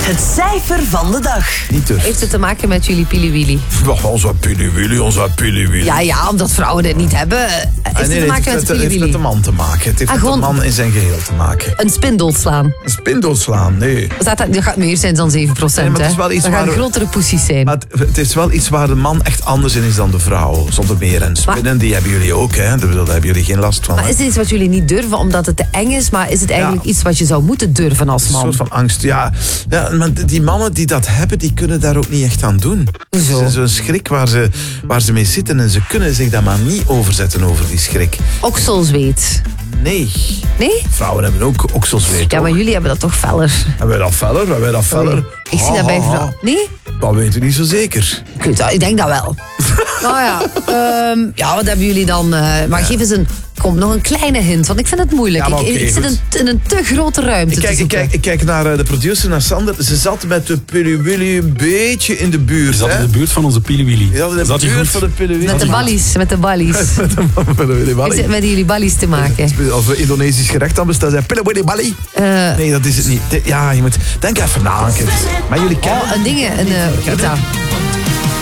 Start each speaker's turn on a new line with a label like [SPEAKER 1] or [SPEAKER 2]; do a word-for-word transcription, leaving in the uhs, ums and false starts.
[SPEAKER 1] Het cijfer van de dag.
[SPEAKER 2] Niet durf.
[SPEAKER 3] Heeft het te maken met jullie piliwili?
[SPEAKER 2] Oh, onze piliwili, onze piliwili.
[SPEAKER 3] Ja, ja, omdat vrouwen dit niet hebben. Heeft
[SPEAKER 2] Ah,
[SPEAKER 3] het
[SPEAKER 2] nee,
[SPEAKER 3] te
[SPEAKER 2] nee,
[SPEAKER 3] maken
[SPEAKER 2] het
[SPEAKER 3] met
[SPEAKER 2] heeft, het heeft met de
[SPEAKER 3] piliwili?
[SPEAKER 2] man te maken. Het heeft
[SPEAKER 3] Ah,
[SPEAKER 2] met
[SPEAKER 3] gewoon-
[SPEAKER 2] de man in zijn geheel te maken.
[SPEAKER 3] Een spindel slaan.
[SPEAKER 2] Een spindel slaan, nee.
[SPEAKER 3] Dat, dat gaat meer zijn dan zeven procent.
[SPEAKER 2] Nee, maar het is wel iets
[SPEAKER 3] dat gaan
[SPEAKER 2] waar-
[SPEAKER 3] grotere poesies zijn.
[SPEAKER 2] Maar het, het is wel iets waar de man echt anders in is dan de vrouw. Zonder meer. En spinnen, die hebben jullie ook, hè. Daar daar hebben jullie geen last van.
[SPEAKER 3] Maar
[SPEAKER 2] hè.
[SPEAKER 3] is het iets wat jullie niet durven omdat het te eng is? Maar is het eigenlijk
[SPEAKER 2] Ja.
[SPEAKER 3] iets wat je zou moeten durven als
[SPEAKER 2] Een
[SPEAKER 3] man?
[SPEAKER 2] soort van angst, ja. ja. Maar die mannen die dat hebben, die kunnen daar ook niet echt aan doen.
[SPEAKER 3] Hoezo?
[SPEAKER 2] Het is zo'n schrik waar ze, waar ze mee zitten en ze kunnen zich daar maar niet overzetten over die schrik.
[SPEAKER 3] Okselzweet.
[SPEAKER 2] Nee.
[SPEAKER 3] Nee?
[SPEAKER 2] Vrouwen hebben ook okselsweet.
[SPEAKER 3] Ja, maar
[SPEAKER 2] toch?
[SPEAKER 3] jullie hebben dat toch feller?
[SPEAKER 2] Hebben wij dat feller? Hebben wij dat feller?
[SPEAKER 3] Ik zie dat bij vrouwen. Nee?
[SPEAKER 2] Dat weet je niet zo zeker.
[SPEAKER 3] Ik, weet dat, ik denk dat wel. Nou ja, ehm, ja, wat hebben jullie dan? eh, maar geef eens een, kom, nog een kleine hint, want ik vind het moeilijk.
[SPEAKER 2] Ja, maar
[SPEAKER 3] ik,
[SPEAKER 2] oké,
[SPEAKER 3] ik zit
[SPEAKER 2] goed.
[SPEAKER 3] in, in een te grote ruimte
[SPEAKER 2] Ik kijk,
[SPEAKER 3] te
[SPEAKER 2] ik,
[SPEAKER 3] zoeken.
[SPEAKER 2] kijk, ik kijk naar eh, de producer, naar Sander. Ze zat met de piliwili een beetje in de buurt.
[SPEAKER 4] Je zat
[SPEAKER 2] hè?
[SPEAKER 4] in de buurt van onze piliwili.
[SPEAKER 2] Je zat in de
[SPEAKER 4] Zat je
[SPEAKER 2] buurt
[SPEAKER 4] goed?
[SPEAKER 2] van de piliwili.
[SPEAKER 3] Met de ballies, met de ballies.
[SPEAKER 2] Met de piliwili.
[SPEAKER 3] Ik zit met jullie ballies te maken.
[SPEAKER 2] Als we Indonesisch gerecht dan bestellen, zijn piliwili bali.
[SPEAKER 3] Eh,
[SPEAKER 2] Nee, dat is het niet. De- Ja, je moet... Denk even na, kind. Maar jullie kennen...
[SPEAKER 3] oh, een ding, een... eh, wat is dat?